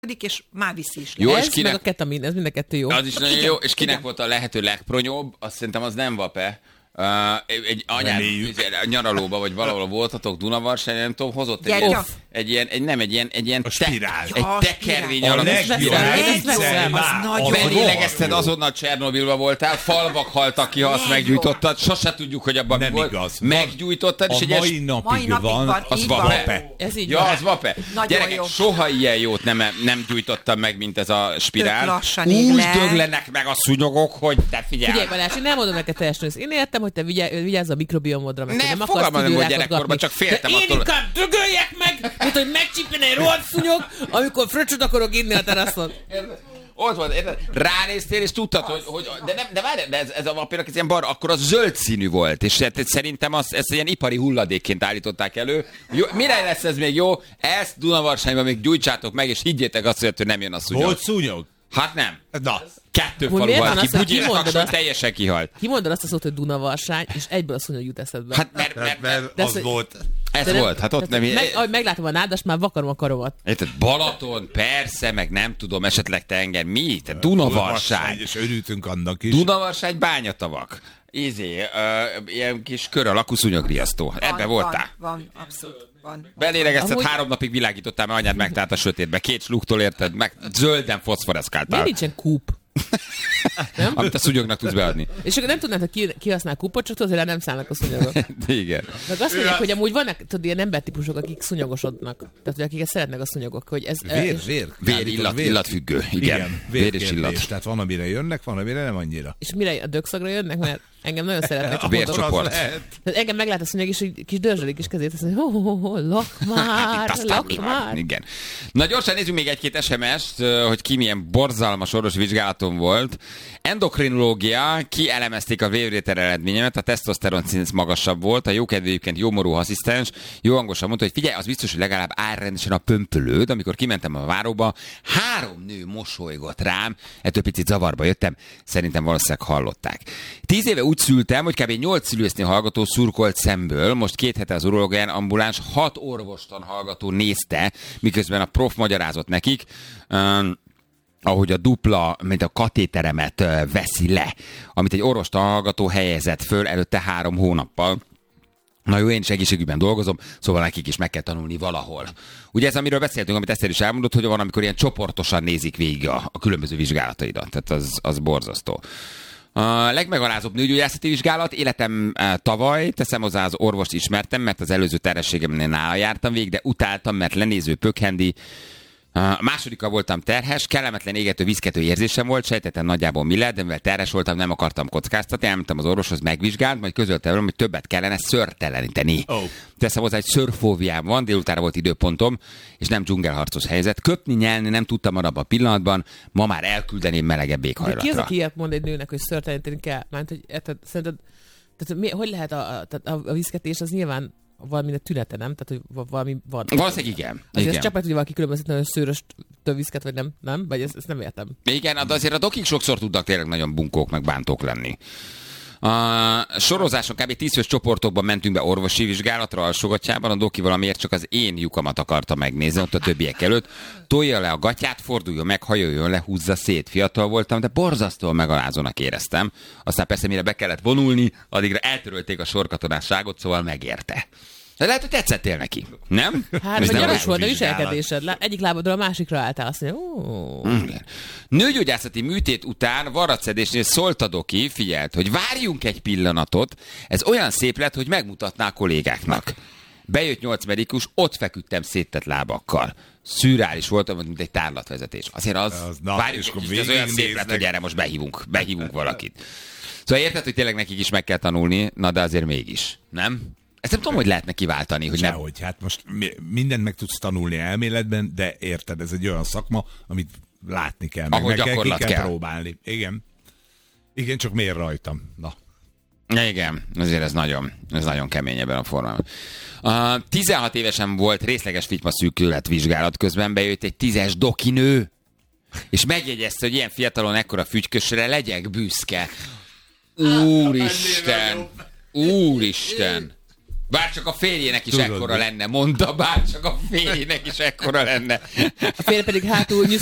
és már viszi is. Jó, ez meg a ketamin, ez mind a kettő jó. Az is nagyon jó, és kinek volt a lehető legpronyóbb, azt szerintem az nem vape. Egy anyád nyaralóba, vagy valahol voltatok Dunavarsány, nem tudom, hozott egy ilyen spirál. egy tekervény alakú spirál. Belélegezted, azonnal Csernobilba voltál, falvak haltak ki, ha azt meggyújtottad, sose tudjuk, hogy abban mi volt. Igaz. Meggyújtottad, és a mai napig van, az vape. Ez így Ja, az vape. Gyerekek, jó. soha ilyen jót nem gyújtottam meg, mint ez a spirál. Úgy döglenek meg a szúnyogok, hogy te figyelj. Figyelj Balázs, én nem mondom neked teljesen őszintén. Én értem, hogy te vigyázz a mikrobiomodra, meg Ne, nem fogalmam nem volt akarsz gyerekkorban, csak féltem de attól. én inkább dögöljek meg, mint hogy megcsípjen egy rohadt szúnyog, amikor fröccsöt akarok inni a teraszon. Ott volt, érted? Ránéztél, és tudtad, hogy de várj, de ez a vapénak ez ilyen bar, akkor az zöld színű volt, és szerintem ezt ilyen ipari hulladékként állították elő. Jó, mire lesz ez még jó? Ezt Dunavarsányban még gyújtsátok meg, és higgyétek azt, hogy nem jön a szúnyog. Volt szúnyog? Hát nem. Na. 2 falu halt ki, Bugyira Kakson teljesen kihalt. Kimondod azt a szót, hogy Dunavarsány, és egyből a szúnyog jut eszedbe. Hát mert az volt. ez volt, hát ott nem... Ahogy meglátom a nádast, már vakarom a karomat. Érted, Balaton, persze, meg nem tudom, esetleg tenger, mi? Te Dunavarsány. És örültünk annak is. Dunavarsány, Bányatavak. Ilyen kis kör alakú szúnyogriasztó. Ebbe voltál? Van, abszolút. Van. Belélegezted, amúgy... 3 napig világítottál, mert anyád megtárt a sötétbe. 2 sluktól érted, meg zölden foszforeszkáltál. Miért nincsen kúp? Nem? Amit a szúnyognak tudsz beadni. És akkor nem tudnád, hogy ki használ kúpot, csak tudod, hogy nem szállnak a szúnyogok. Igen. Meg azt mondják, hogy amúgy vannak tudod, ilyen embertípusok, akik szúnyogosodnak. Tehát, hogy akiket szeretnek a szúnyogok. Hogy ez, Vér, illatfüggő. Igen. Vér és illat. Tehát van, amire jönnek, van, amire nem annyira. És mire a dögszagra jönnek, mert engem nagyon szeretnek. A vércsoport. Tehát engem meglát a szúnyog, és egy kis dörzsölik is kezét, azt mondja, lak már. Igen. Na gyorsan nézzük még egy-két SMS-t, hogy ki milyen borzalmas orvosvizsgálaton volt. Endokrinológia, kielemezték a vérvétel eredményemet, a tesztoszteron szint magasabb volt, a jókedvűjükként jómorú asszisztens, jó hangosan mondta, hogy figyelj, az biztos, hogy legalább áll rendesen a pömpölőd. Amikor kimentem a váróba, 3 nő mosolygott rám, ettől picit zavarba jöttem, szerintem valószínűleg hallották. 10 éve úgy szültem, hogy kb. 8 szülésznyi hallgató szurkolt szemből, most 2 hete az urológián ambuláns 6 orvostan hallgató nézte, miközben a prof magyarázott nekik, ahogy a dupla, mint a katéteremet veszi le, amit egy orvostan hallgató helyezett föl előtte 3 hónappal. Na jó, én is egészségügyben dolgozom, szóval nekik is meg kell tanulni valahol. Ugye ez, amiről beszéltünk, amit Eszter is elmondott, hogy van, amikor ilyen csoportosan nézik végig a különböző vizsgálataidat. Tehát az borzasztó. A legmegalázóbb nőgyógyászati vizsgálat, életem tavaly, teszem hozzá, az orvost ismertem, mert az előző terhességemnél nála jártam végig, de utáltam, mert lenéző, pökhendi. Másodika voltam terhes, kellemetlen égető, viszkető érzésem volt, sejtettem nagyjából mi lehet, de mivel terhes voltam, nem akartam kockáztatni, elmentem az orvoshoz, megvizsgált, majd közölte velem, hogy többet kellene szőrteleníteni. Teszem hozzá, egy szőrfóbiám van, délutára volt időpontom, és nem dzsungelharcos helyzet. Köpni, nyelni nem tudtam abban a pillanatban, ma már elküldeném melegebb éghajlatra. Ki az, aki ilyet mond egy nőnek, hogy szőrteleníteni kell? Mert hogy szerinted, hogy lehet a viszketés, az nyilván valami tünete, nem? Tehát, hogy valami van. Valószínűleg igen. Azért csak meg tudja valaki különböztetni, hogy szőrös viszket, vagy nem? Vagy ezt nem értem. Igen, de azért a dokik sokszor tudnak tényleg nagyon bunkók, meg bántók lenni. A sorozáson kb. 10 fős csoportokban mentünk be orvosi vizsgálatra alsógatjában, a doki valamiért csak az én lyukamat akarta megnézni ott a többiek előtt. Tolja le a gatyát, forduljon meg, hajoljon le, húzza szét. Fiatal voltam, de borzasztóan megalázónak éreztem. Aztán persze, mire be kellett vonulni, addigra eltörölték a sorkatonásságot, szóval megérte. De lehet, hogy tetszettél neki, nem? Hát, vagy gyanús volt a viselkedésed. Egyik lábadról a másikra álltál, azt mondja, Nőgyógyászati műtét után varratszedésnél szólt a doki, figyelt, hogy várjunk egy pillanatot, ez olyan szép lett, hogy megmutatná a kollégáknak. Bejött 8 medikus, ott feküdtem széttett lábakkal. Szürreális voltam, mint egy tárlatvezetés. Azért várjuk, ez olyan szép lett, hogy erre most behívunk valakit. Szóval érted, hogy tényleg nekik is meg kell tanulni, na de azért mégis, nem? Ezt nem tudom, hogy lehetne kiváltani, hogy nem. Sehogy, hát most mindent meg tudsz tanulni elméletben, de érted, ez egy olyan szakma, amit látni kell, meg ki kell próbálni. Igen, csak miért rajtam? Na. Igen, azért ez nagyon kemény ebben a formában. 16 évesen volt részleges fitymaszűkület vizsgálat, közben bejött egy 10-es dokinő, és megjegyezte, hogy ilyen fiatalon ekkora fügykösre legyek büszke. Úristen! Bárcsak a férjének is ekkora lenne, mondta, bárcsak a férjének is ekkora lenne. A férje pedig hátul